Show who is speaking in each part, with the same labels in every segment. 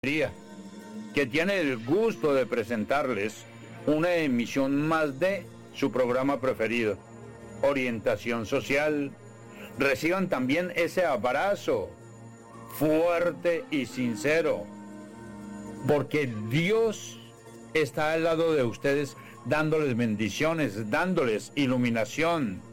Speaker 1: que tiene el gusto de presentarles una emisión más de su programa preferido, Orientación Social. Reciban también ese abrazo fuerte y sincero, porque Dios está al lado de ustedes dándoles bendiciones, dándoles iluminación.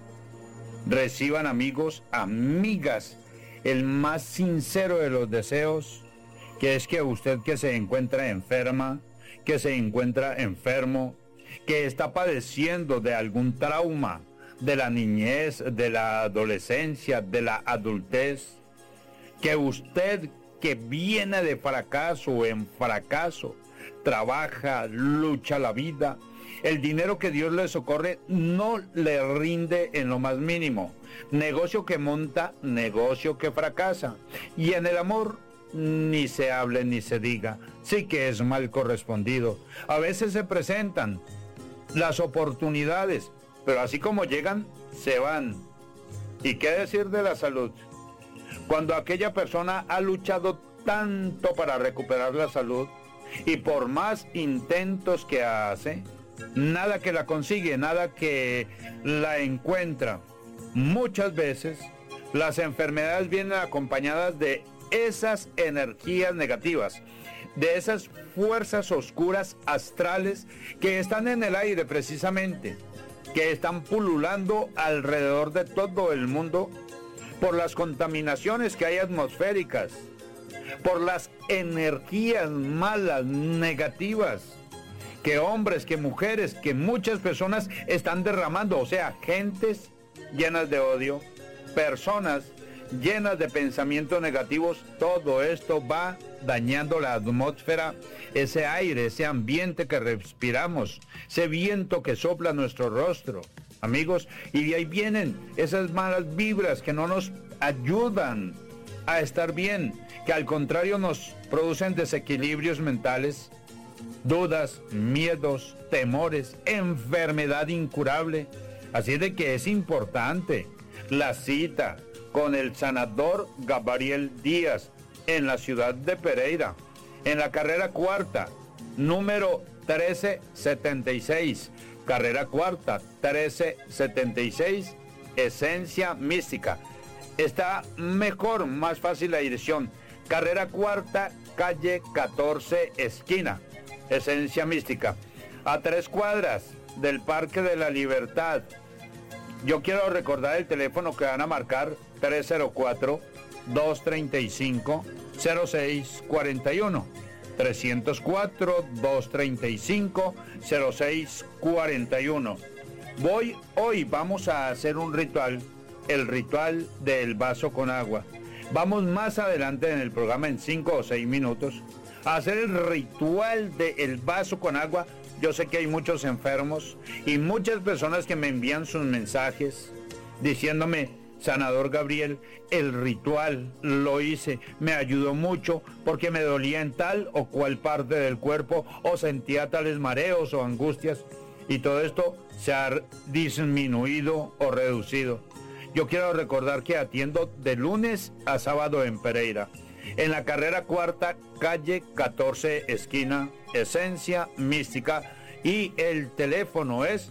Speaker 1: Reciban, amigos, amigas, el más sincero de los deseos, que es que usted que se encuentra enferma, que se encuentra enfermo, que está padeciendo de algún trauma de la niñez, de la adolescencia, de la adultez, que usted que viene de fracaso en fracaso, trabaja, lucha la vida, el dinero que Dios le socorre no le rinde en lo más mínimo, negocio que monta, negocio que fracasa, y en el amor ni se hable ni se diga, sí que es mal correspondido. A veces se presentan las oportunidades, pero así como llegan, se van. ¿Y qué decir de la salud? Cuando aquella persona ha luchado tanto para recuperar la salud, y por más intentos que hace, nada que la consigue, nada que la encuentra. Muchas veces las enfermedades vienen acompañadas de esas energías negativas, de esas fuerzas oscuras astrales que están en el aire precisamente, que están pululando alrededor de todo el mundo por las contaminaciones que hay atmosféricas, por las energías malas, negativas, que hombres, que mujeres, que muchas personas están derramando, o sea, gentes llenas de odio, personas llenas de pensamientos negativos. Todo esto va dañando la atmósfera, ese aire, ese ambiente que respiramos, ese viento que sopla nuestro rostro, amigos, y de ahí vienen esas malas vibras que no nos ayudan a estar bien, que al contrario nos producen desequilibrios mentales, dudas, miedos, temores, enfermedad incurable. Así de que es importante la cita con el sanador Gabriel Díaz en la ciudad de Pereira, en la carrera cuarta, número 1376, carrera cuarta, 1376, Esencia Mística. Está mejor, más fácil la dirección, carrera cuarta, calle 14, esquina, Esencia Mística, a 3 cuadras del Parque de la Libertad. Yo quiero recordar el teléfono que van a marcar, 304-235-0641. 304-235-0641. Hoy vamos a hacer un ritual, el ritual del vaso con agua. Vamos más adelante en el programa, en 5 o 6 minutos, a hacer el ritual del vaso con agua. Yo sé que hay muchos enfermos y muchas personas que me envían sus mensajes diciéndome: sanador Gabriel, el ritual lo hice, me ayudó mucho porque me dolía en tal o cual parte del cuerpo, o sentía tales mareos o angustias, y todo esto se ha disminuido o reducido. Yo quiero recordar que atiendo de lunes a sábado en Pereira, en la carrera cuarta, calle 14, esquina, Esencia Mística, y el teléfono es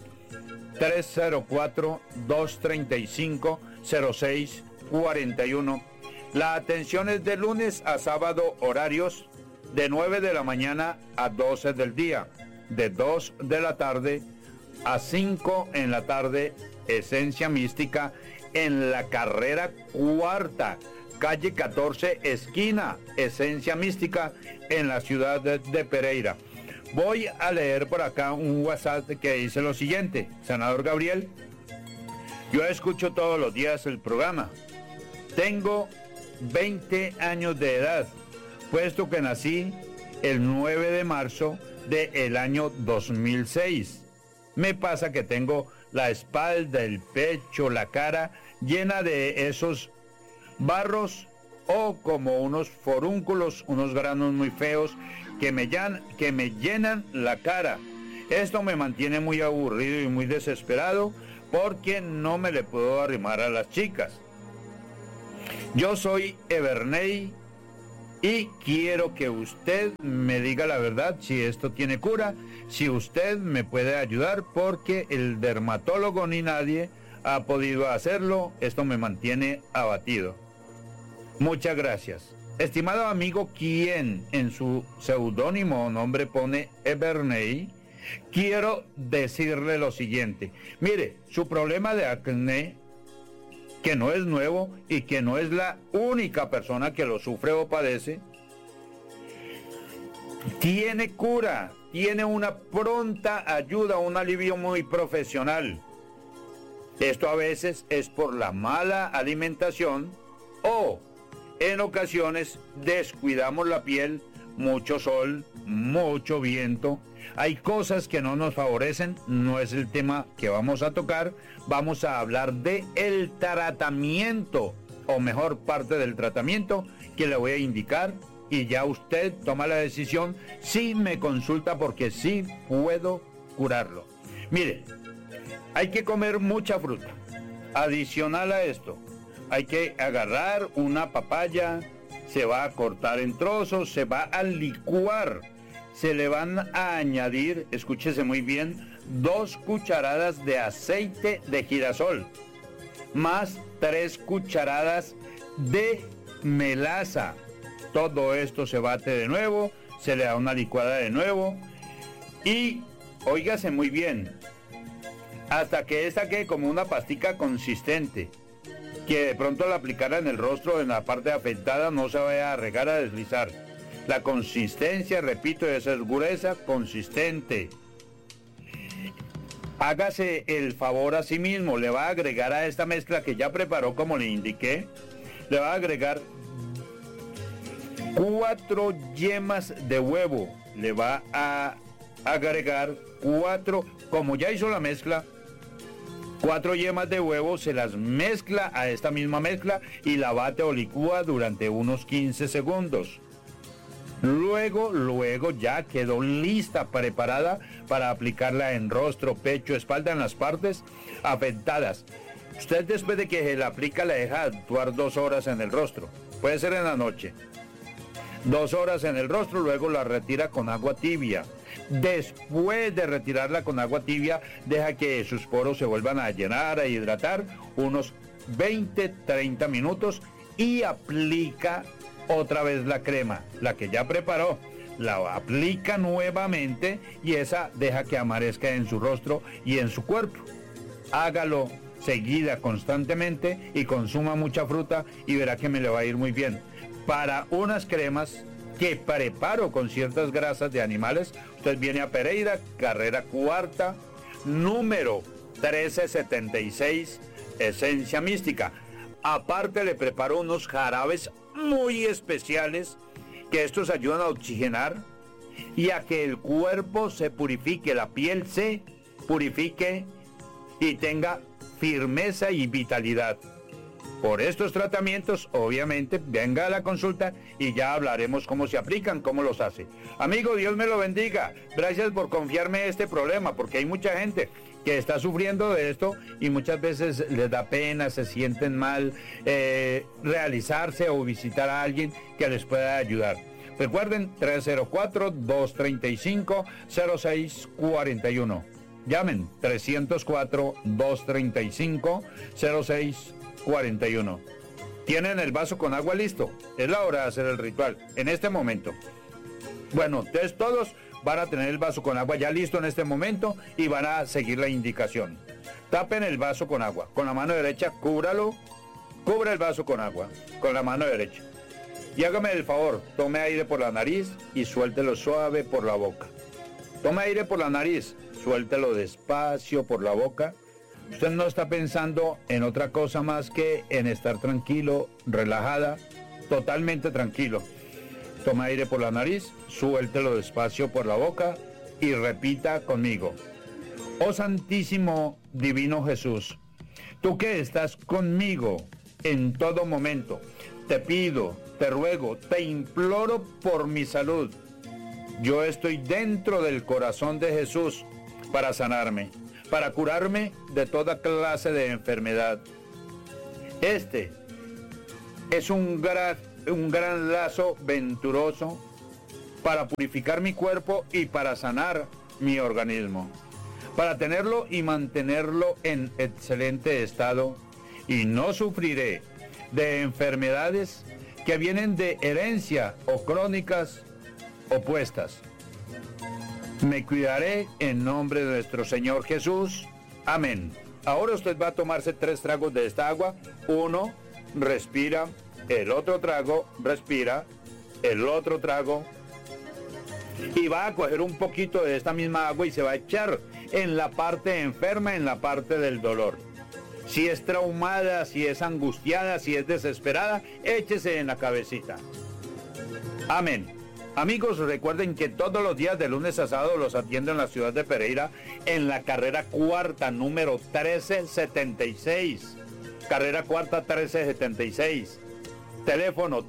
Speaker 1: 304-235-0641. La atención es de lunes a sábado, horarios de 9 de la mañana a 12 del día, de 2 de la tarde a 5 en la tarde, Esencia Mística, en la carrera cuarta, calle 14, esquina, Esencia Mística, en la ciudad de Pereira. Voy a leer por acá un WhatsApp que dice lo siguiente: sanador Gabriel, yo escucho todos los días el programa. Tengo 20 años de edad, puesto que nací el 9 de marzo del año 2006. Me pasa que tengo la espalda, el pecho, la cara llena de esos barros o como unos forúnculos, unos granos muy feos que me llenan la cara. Esto me mantiene muy aburrido y muy desesperado porque no me le puedo arrimar a las chicas. Yo soy Everney Y quiero que usted me diga la verdad si esto tiene cura, si usted me puede ayudar, porque el dermatólogo ni nadie ha podido hacerlo. Esto me mantiene abatido. Muchas gracias. Estimado amigo, quien en su seudónimo o nombre pone Everney, quiero decirle lo siguiente. Mire, su problema de acné, que no es nuevo y que no es la única persona que lo sufre o padece, tiene cura, tiene una pronta ayuda, un alivio muy profesional. Esto a veces es por la mala alimentación o en ocasiones descuidamos la piel, mucho sol, mucho viento. Hay cosas que no nos favorecen, no es el tema que vamos a tocar. Vamos a hablar de el tratamiento, o mejor, parte del tratamiento que le voy a indicar, y ya usted toma la decisión si me consulta, porque sí puedo curarlo. Mire, hay que comer mucha fruta. Adicional a esto, hay que agarrar una papaya, se va a cortar en trozos, se va a licuar. Se le van a añadir, escúchese muy bien, 2 cucharadas de aceite de girasol, más 3 cucharadas de melaza. Todo esto se bate de nuevo, se le da una licuada de nuevo y, óigase muy bien, hasta que esta quede como una pastica consistente, que de pronto la aplicara en el rostro, en la parte afectada, no se vaya a regar, a deslizar. La consistencia, repito, esa es gruesa, consistente. Hágase el favor a sí mismo, le va a agregar a esta mezcla que ya preparó, como le indiqué, le va a agregar 4 yemas de huevo, le va a agregar 4, como ya hizo la mezcla, 4 yemas de huevo, se las mezcla a esta misma mezcla y la bate o licúa durante unos 15 segundos. Luego ya quedó lista, preparada para aplicarla en rostro, pecho, espalda, en las partes afectadas. Usted, después de que se la aplica, la deja actuar 2 horas en el rostro. Puede ser en la noche. 2 horas en el rostro, luego la retira con agua tibia. Después de retirarla con agua tibia, deja que sus poros se vuelvan a llenar, a hidratar, unos 20-30 minutos, y aplica otra vez la crema, la que ya preparó, la aplica nuevamente y esa deja que amanezca en su rostro y en su cuerpo. Hágalo seguida, constantemente, y consuma mucha fruta y verá que me le va a ir muy bien. Para unas cremas que preparo con ciertas grasas de animales, usted viene a Pereira, carrera cuarta, número 1376, Esencia Mística. Aparte le preparo unos jarabes muy especiales, que estos ayudan a oxigenar y a que el cuerpo se purifique, la piel se purifique y tenga firmeza y vitalidad. Por estos tratamientos, obviamente, venga a la consulta y ya hablaremos cómo se aplican, cómo los hace. Amigo, Dios me lo bendiga. Gracias por confiarme este problema, porque hay mucha gente que está sufriendo de esto y muchas veces les da pena, se sienten mal, realizarse o visitar a alguien que les pueda ayudar. Recuerden, 304-235-0641. Llamen, 304-235-0641. ¿Tienen el vaso con agua listo? Es la hora de hacer el ritual, en este momento. Bueno, entonces todos van a tener el vaso con agua ya listo en este momento y van a seguir la indicación. Tapen el vaso con agua. Con la mano derecha, cúbralo. Cubra el vaso con agua, con la mano derecha. Y hágame el favor, tome aire por la nariz y suéltelo suave por la boca. Tome aire por la nariz, suéltelo despacio por la boca. Usted no está pensando en otra cosa más que en estar tranquilo, relajada, totalmente tranquilo. Toma aire por la nariz, suéltelo despacio por la boca y repita conmigo. Oh Santísimo Divino Jesús, tú que estás conmigo en todo momento, te pido, te ruego, te imploro por mi salud. Yo estoy dentro del corazón de Jesús para sanarme, para curarme de toda clase de enfermedad. Este es un un gran lazo venturoso para purificar mi cuerpo y para sanar mi organismo, para tenerlo y mantenerlo en excelente estado, y no sufriré de enfermedades que vienen de herencia o crónicas opuestas. Me cuidaré en nombre de nuestro Señor Jesús. Amén. Ahora usted va a tomarse 3 tragos de esta agua. 1, respira. El otro trago, respira. El otro trago. Y va a coger un poquito de esta misma agua y se va a echar en la parte enferma, en la parte del dolor. Si es traumada, si es angustiada, si es desesperada, échese en la cabecita. Amén. Amigos, recuerden que todos los días de lunes a sábado los atiendo en la ciudad de Pereira, en la carrera cuarta, número 1376. Carrera cuarta, 1376. Teléfono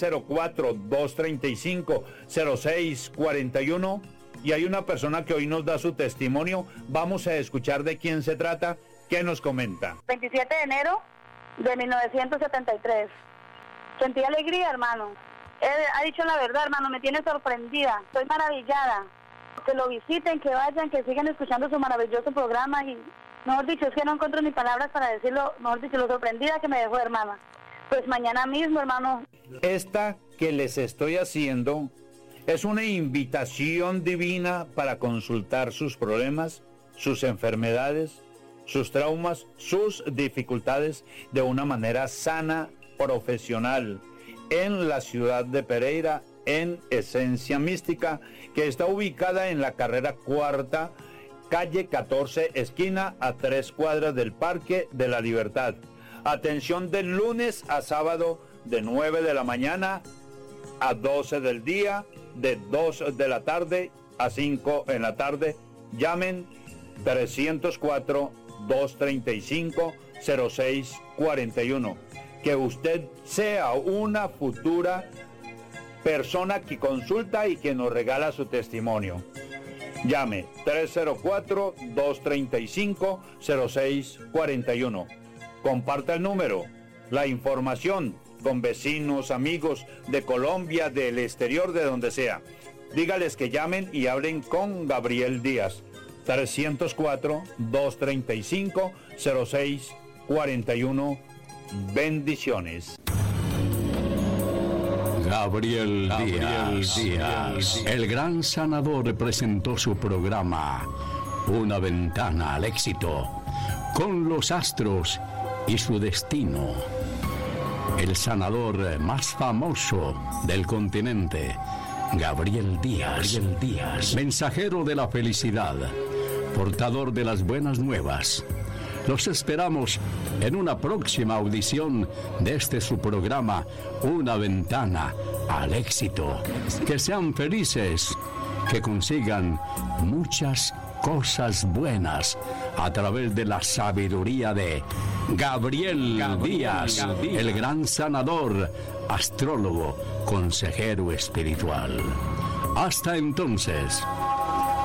Speaker 1: 304-235-0641. Y hay una persona que hoy nos da su testimonio. Vamos a escuchar de quién se trata. ¿Qué nos comenta?
Speaker 2: 27 de enero de 1973. Sentí alegría, hermano. Él ha dicho la verdad, hermano, me tiene sorprendida. Estoy maravillada. Que lo visiten, que vayan, que sigan escuchando su maravilloso programa. Y, mejor dicho, es que no encuentro ni palabras para decirlo. Mejor dicho, lo sorprendida que me dejó, hermana. Pues mañana mismo, hermano.
Speaker 1: Esta que les estoy haciendo es una invitación divina para consultar sus problemas, sus enfermedades, sus traumas, sus dificultades de una manera sana, profesional, en la ciudad de Pereira, en Esencia Mística, que está ubicada en la carrera cuarta, calle 14, esquina a 3 cuadras del Parque de la Libertad. Atención de lunes a sábado, de 9 de la mañana a 12 del día, de 2 de la tarde a 5 en la tarde. Llamen 304-235-0641. Que usted sea una futura persona que consulta y que nos regala su testimonio. Llame 304-235-0641. Comparta el número, la información con vecinos, amigos de Colombia, del exterior, de donde sea. Dígales que llamen y hablen con Gabriel Díaz. 304-235-0641. Bendiciones.
Speaker 3: Gabriel Díaz, el gran sanador, presentó su programa Una ventana al éxito, con los astros y su destino. El sanador más famoso del continente, Gabriel Díaz, mensajero de la felicidad, portador de las buenas nuevas. Los esperamos en una próxima audición de su programa, Una ventana al éxito. Que sean felices, que consigan muchas cosas buenas a través de la sabiduría de Gabriel Díaz, el gran sanador, astrólogo, consejero espiritual. Hasta entonces.